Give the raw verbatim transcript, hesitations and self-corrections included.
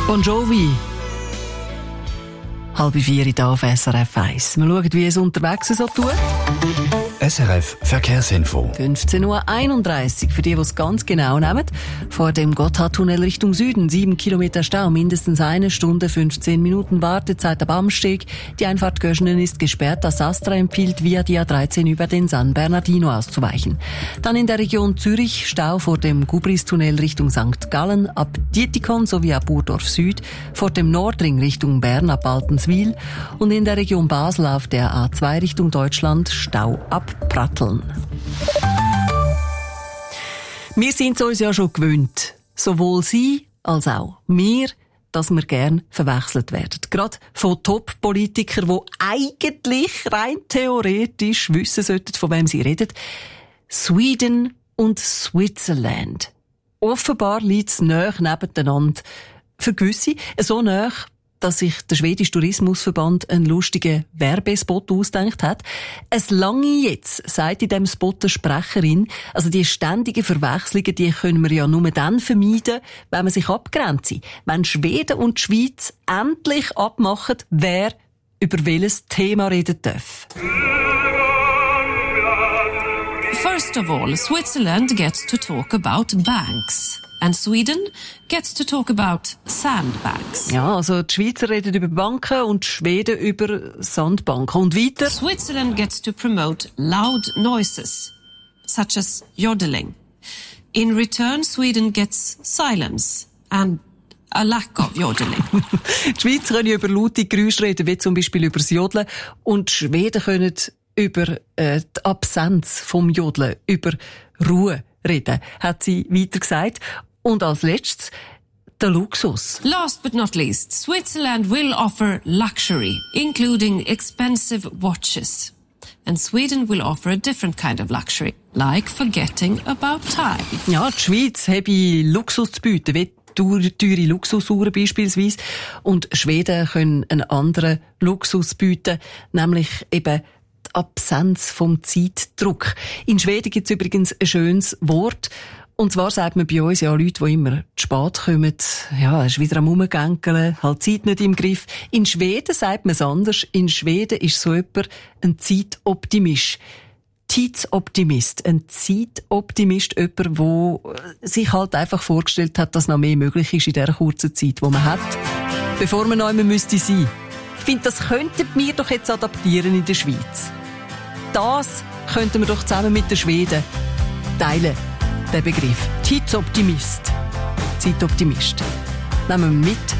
Bon Jovi. Halb vier hier auf S R F eins. Wir schauen, wie es unterwegs so tut. S R F Verkehrsinfo. fünfzehn Uhr einunddreißig für die, die es ganz genau nehmen. Vor dem Gotthardtunnel Richtung Süden. Sieben Kilometer Stau, mindestens eine Stunde, fünfzehn Minuten Wartezeit am Amsteg. Die Einfahrt Göschenen ist gesperrt. Das Astra empfiehlt, via die A dreizehn über den San Bernardino auszuweichen. Dann in der Region Zürich Stau vor dem Gubristunnel Richtung Sankt Gallen ab Dietikon sowie ab Burdorf Süd. Vor dem Nordring Richtung Bern ab Altenswil. Und in der Region Basel auf der A zwei Richtung Deutschland Stau ab Pratteln. Wir sind es uns ja schon gewöhnt, sowohl Sie als auch wir, dass wir gern verwechselt werden. Gerade von Top-Politikern, die eigentlich rein theoretisch wissen sollten, von wem sie reden. Sweden und Switzerland. Offenbar liegt es nahe nebeneinander. Für gewisse so nahe, dass sich der schwedische Tourismusverband einen lustigen Werbespot ausgedacht hat. Es lange jetzt, sagt in diesem Spot eine Sprecherin, also die ständigen Verwechslungen, die können wir ja nur dann vermeiden, wenn man sich abgrenzt. Wenn Schweden und die Schweiz endlich abmachen, wer über welches Thema reden darf. First of all, Switzerland gets to talk about banks. And Sweden gets to talk about sandbanks. Ja, also die Schweizer reden über Banken und die Schweden über Sandbanken. Und weiter? Switzerland gets to promote loud noises, such as yodeling. In return, Sweden gets silence and a lack of yodeling. Die Schweizer können über laute Geräusche reden, wie zum Beispiel über das Jodeln. Und die Schweden können über äh, die Absenz vom Jodeln, über Ruhe reden, hat sie weiter gesagt. Und als letztes, der Luxus. Last but not least, Switzerland will offer luxury, including expensive watches. And Sweden will offer a different kind of luxury, like forgetting about time. Ja, die Schweiz habe Luxus zu bieten, wie teure, teure Luxusuhren beispielsweise. Und Schweden können einen anderen Luxus bieten, nämlich eben die Absenz vom Zeitdruck. In Schweden gibt es übrigens ein schönes Wort. Und zwar sagt man bei uns ja Leute, die immer zu spät kommen, ja, ist wieder am Rumgänkeln, halt Zeit nicht im Griff. In Schweden sagt man es anders. In Schweden ist so jemand ein Zeitoptimist. Zeitoptimist. Ein Zeitoptimist, jemand, der sich halt einfach vorgestellt hat, dass noch mehr möglich ist in dieser kurzen Zeit, die man hat, bevor man noch einmal müsste sein. Ich finde, das könnten wir doch jetzt adaptieren in der Schweiz. Das könnten wir doch zusammen mit den Schweden teilen. Der Begriff Zeitoptimist. Zeitoptimist. Nehmen wir mit